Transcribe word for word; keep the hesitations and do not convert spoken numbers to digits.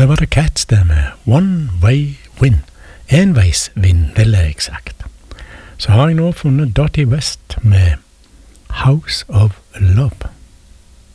Det var The Cats der med One Way Win. Enveisvinn, ville jeg sagt. Så har jeg nå funnet Dottie West med House of Love.